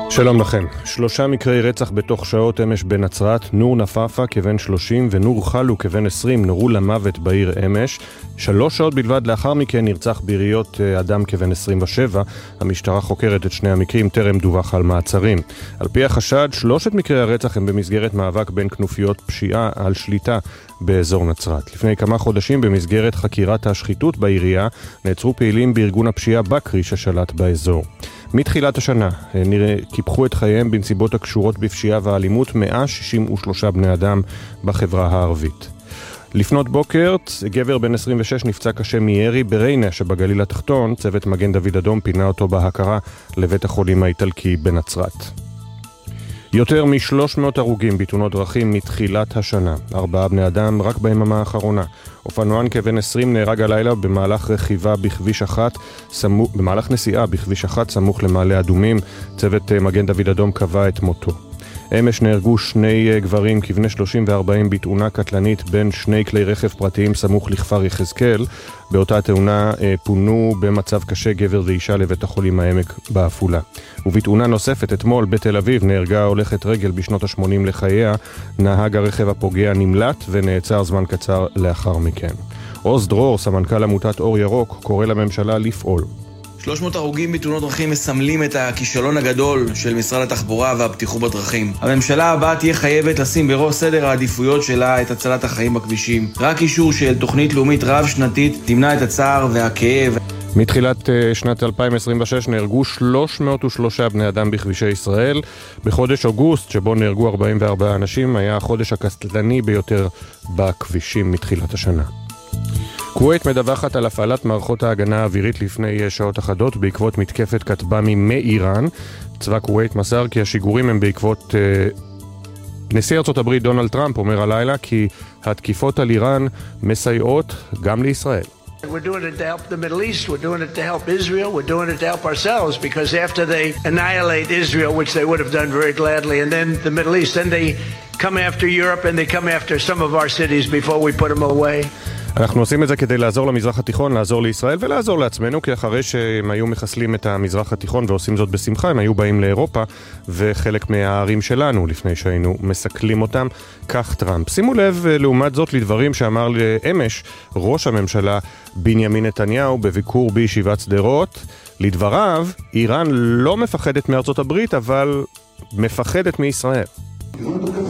שלום לכם. 3 מקרי רצח בתוך שעות אמש בנצרת. נור נפאפה כבן 30 ונור חלו כבן 20 נורו למוות בעיר אמש. 3 שעות בלבד לאחר מכן נרצח ביריות אדם כבן 27. המשטרה חוקרת את שני המקרים, טרם דווח על מעצרים. על פי החשד, 3 מקרי הרצח הם במסגרת מאבק בין כנופיות פשיעה על שליטה באזור נצרת. לפני כמה חודשים במסגרת חקירת השחיתות בעירייה נעצרו פעילים בארגון הפשיעה בקרי ששלט באזור. מתחילת השנה קיפחו את חייהם בנסיבות הקשורות בפשיעה ואלימות 163 בני אדם בחברה הערבית. לפנות בוקר, גבר בן 26 נפצע קשה מירי בריינה שבגליל התחתון. צוות מגן דוד אדום פינה אותו בהכרה לבית החולים האיטלקי בנצרת. יותר מ-300 הרוגים בתאונות דרכים מתחילת השנה. 4 בני אדם רק ביממה האחרונה. אופנוען כבן 20 נהרג הלילה במהלך נסיעה בכביש 1 סמוך למעלה אדומים. צוות מגן דוד אדום קבע את מותו. אמש נהרגו 2 גברים כבני 30 ו-40 בתאונה קטלנית בין 2 כלי רכב פרטיים סמוך לכפר יחזקאל. באותה תאונה פונו במצב קשה גבר ואישה לבית החולים העמק בעפולה. ובתאונה נוספת אתמול בתל אביב נהרגה הולכת רגל בשנות ה-80 לחייה. נהג הרכב הפוגע נמלט ונעצר זמן קצר לאחר מכן. עוז דרור, סמנכ"ל עמותת אור ירוק, קורא לממשלה לפעול. 300 הרוגים בתאונות דרכים מסמלים את הכישלון הגדול של משרד התחבורה והבטיחות בדרכים. הממשלה הבאה תהיה חייבת לשים בראש סדר העדיפויות שלה את הצלת החיים בכבישים. רק אישור של תוכנית לאומית רב-שנתית תמנע את הצער והכאב. מתחילת שנת 2026 נהרגו 303 בני אדם בכבישי ישראל. בחודש אוגוסט, שבו נהרגו 44 אנשים, היה החודש הקטלני ביותר בכבישים מתחילת השנה. כווית מדווחת על הפעלת מערכות ההגנה האווירית לפני שעות אחדות בעקבות מתקפת כטב"מים מאיראן. צבא כווית מסר כי השיגורים הם בעקבות נשיא ארצות הברית דונלד טראמפ אומר הלילה כי התקיפות על איראן מסייעות גם לישראל. We're doing it to help the Middle East, we're doing it to help Israel, we're doing it to help ourselves, because after they annihilate Israel, which they would have done very gladly, and then the Middle East, then they come after Europe and they come after some of our cities before we put them away. אנחנו עושים את זה כדי לעזור למזרח התיכון, לעזור לישראל ולעזור לעצמנו, כי אחרי שהם היו מחסלים את המזרח התיכון ועושים זאת בשמחה, הם היו באים לאירופה וחלק מהערים שלנו לפני שהיינו מסכלים אותם. כך טראמפ. שימו לב לעומת זאת לדברים שאמר לאמש ראש הממשלה בנימין נתניהו בביקור בישיבת שדרות. לדבריו, איראן לא מפחדת מארצות הברית, אבל מפחדת מישראל. You want to look at